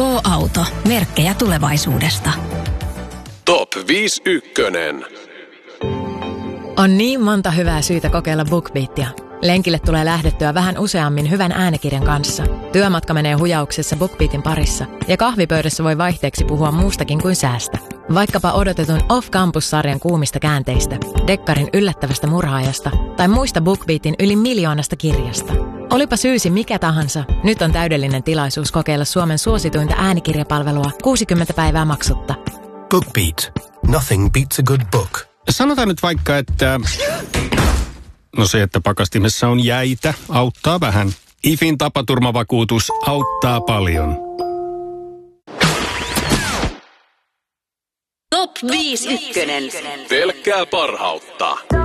K-Auto. Merkkejä tulevaisuudesta. Top 5 ykkönen. On niin monta hyvää syytä kokeilla BookBeatia. Lenkille tulee lähdettyä vähän useammin hyvän äänikirjan kanssa. Työmatka menee hujauksessa BookBeatin parissa. Ja kahvipöydässä voi vaihteeksi puhua muustakin kuin säästä. Vaikkapa odotetun Off-Campus-sarjan kuumista käänteistä, Dekkarin yllättävästä murhaajasta tai muista BookBeatin yli 1 miljoonasta kirjasta. Olipa syysi mikä tahansa, nyt on täydellinen tilaisuus kokeilla Suomen suosituinta äänikirjapalvelua 60 päivää maksutta. BookBeat. Nothing beats a good book. Sanotaan nyt vaikka, että se, että pakastimessa on jäitä, auttaa vähän. IFin tapaturmavakuutus auttaa paljon. Top 5 ykkönen. Pelkkää parhautta.